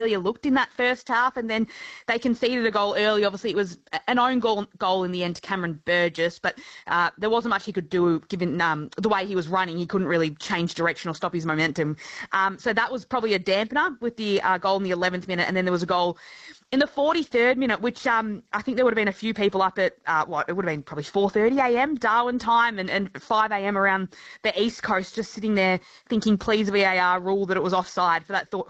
Australia looked in that first half, and then they conceded a goal early. Obviously, it was an own goal in the end to Cameron Burgess, but there wasn't much he could do given the way he was running. He couldn't really change direction or stop his momentum. So that was probably a dampener with the goal in the 11th minute, and then there was a goal in the 43rd minute, which I think there would have been a few people up at, it would have been probably 4:30am Darwin time and 5am around the East Coast, just sitting there thinking, please VAR rule that it was offside for that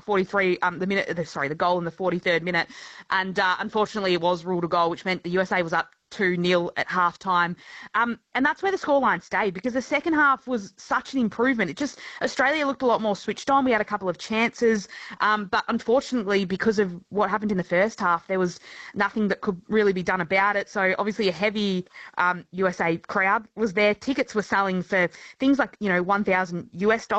the goal in the 43rd minute. And unfortunately it was ruled a goal, which meant the USA was up 2-0 at halftime. And that's where the scoreline stayed, because the second half was such an improvement. Australia looked a lot more switched on. We had a couple of chances, but unfortunately, because of what happened in the first half, there was nothing that could really be done about it. So obviously a heavy USA crowd was there. Tickets were selling for things like, $1,000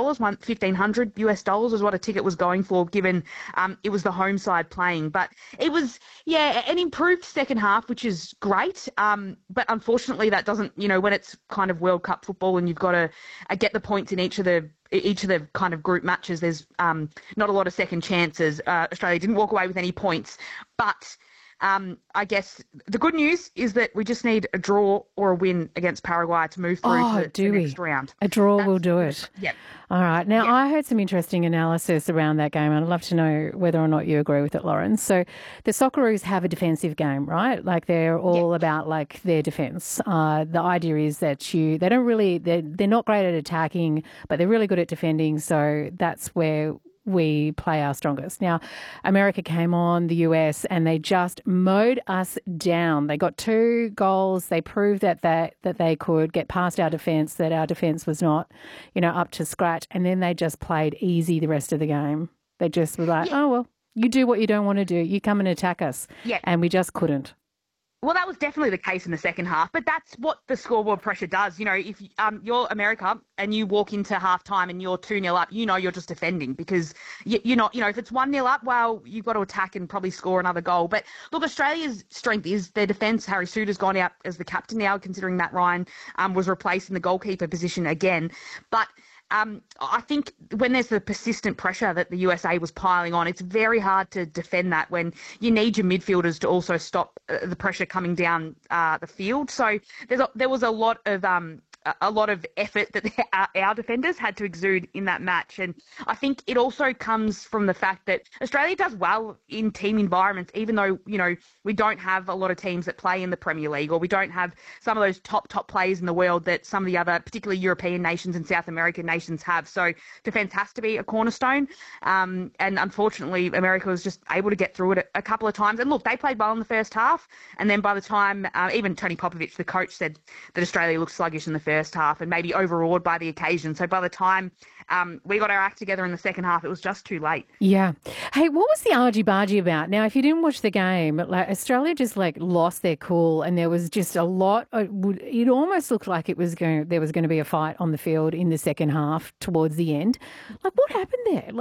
$1,500 is what a ticket was going for, given it was the home side playing. But it was, an improved second half, which is great. But unfortunately that doesn't, when it's kind of World Cup football and you've got to get the points in each of the kind of group matches, there's not a lot of second chances. Australia didn't walk away with any points, but I guess the good news is that we just need a draw or a win against Paraguay to move through to the next round. A draw will do it. Yep. All right. Now, I heard some interesting analysis around that game, and I'd love to know whether or not you agree with it, Lauren. So the Socceroos have a defensive game, right? Like they're all about like their defence. The idea is that they're not great at attacking, but they're really good at defending. So that's where we play our strongest. Now, America came on, the US, and they just mowed us down. They got 2 goals. They proved that they could get past our defence, that our defence was not, up to scratch. And then they just played easy the rest of the game. They just were like, oh, well, you do what you don't want to do. You come and attack us. Yeah. And we just couldn't. Well, that was definitely the case in the second half, but that's what the scoreboard pressure does. If you're America and you walk into halftime and you're 2-0 up, you're just defending, because you're not, if it's 1-0 up, well, you've got to attack and probably score another goal. But look, Australia's strength is their defence. Harry Souttar's gone out as the captain now, considering Matt Ryan was replaced in the goalkeeper position again. But I think when there's the persistent pressure that the USA was piling on, it's very hard to defend that when you need your midfielders to also stop the pressure coming down the field. So there was a lot of effort that our defenders had to exude in that match. And I think it also comes from the fact that Australia does well in team environments, even though, we don't have a lot of teams that play in the Premier League, or we don't have some of those top players in the world that some of the other, particularly European nations and South American nations have. So defence has to be a cornerstone. And unfortunately, America was just able to get through it a couple of times. And look, they played well in the first half. And then by the time, even Tony Popovich, the coach, said that Australia looked sluggish in the first half and maybe overawed by the occasion. So by the time we got our act together in the second half, it was just too late. Yeah. Hey, what was the argy-bargy about? Now, if you didn't watch the game, Australia just lost their cool, and there was just a lot. It almost looked like there was going to be a fight on the field in the second half towards the end. What happened there?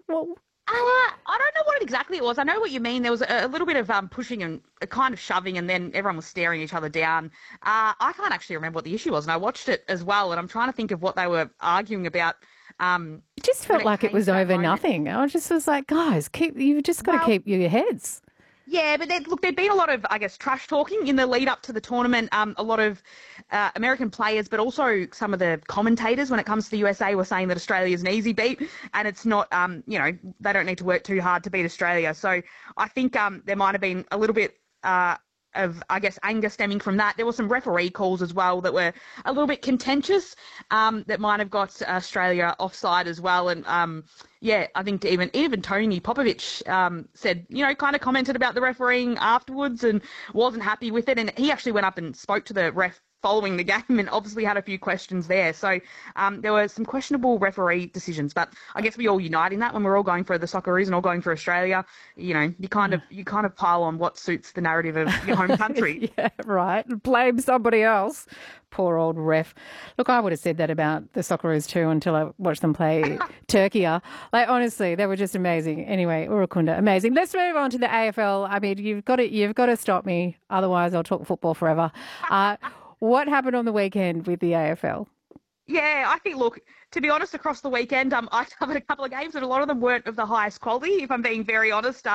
I don't know what exactly it was. I know what you mean. There was a little bit of pushing and a kind of shoving, and then everyone was staring each other down. I can't actually remember what the issue was, and I watched it as well, and I'm trying to think of what they were arguing about. It just felt like it was over nothing. I just was like, guys, you've just got to keep your heads. Yeah, but there'd been a lot of, I guess, trash talking in the lead up to the tournament. A lot of American players, but also some of the commentators when it comes to the USA were saying that Australia's an easy beat, and it's not, they don't need to work too hard to beat Australia. So I think there might have been a little bit of, I guess, anger stemming from that. There were some referee calls as well that were a little bit contentious, that might have got Australia offside as well. And I think even Tony Popovich said, kind of commented about the refereeing afterwards and wasn't happy with it. And he actually went up and spoke to the ref following the game and obviously had a few questions there. So there were some questionable referee decisions, but I guess we all unite in that when we're all going for the Socceroos and all going for Australia. You kind of pile on what suits the narrative of your home country. Yeah, right. Blame somebody else. Poor old ref. Look, I would have said that about the Socceroos too until I watched them play Turkey. Honestly, they were just amazing. Anyway, Urakunda, amazing. Let's move on to the AFL. I mean, you've got to stop me, otherwise I'll talk football forever. What happened on the weekend with the AFL? Yeah, I think, look, to be honest, across the weekend, I covered a couple of games and a lot of them weren't of the highest quality, if I'm being very honest.